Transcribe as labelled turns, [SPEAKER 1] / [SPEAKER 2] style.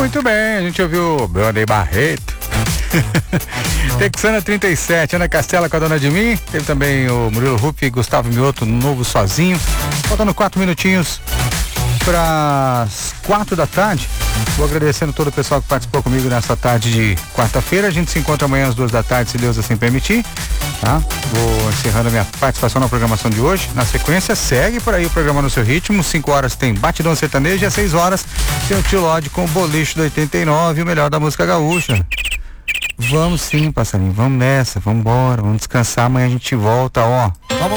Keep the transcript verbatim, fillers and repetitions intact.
[SPEAKER 1] Muito bem, a gente ouviu o Brandey Barreto. Texana trinta e sete, Ana Castela com a Dona de Mim. Teve também o Murilo Ruff e Gustavo Mioto, Novo Sozinho. Faltando quatro minutinhos para as quatro da tarde. Vou agradecendo todo o pessoal que participou comigo nessa tarde de quarta-feira. A gente se encontra amanhã às duas da tarde, se Deus assim permitir. Tá? Vou encerrando a minha participação na programação de hoje. Na sequência, segue por aí o programa no seu ritmo. cinco horas tem Batidão Sertanejo e às seis horas tem o Tio Lodge com o Boliche do oitenta e nove, o melhor da música gaúcha. Vamos sim, passarinho, vamos nessa, vamos embora, vamos descansar, amanhã a gente volta, ó. Vamos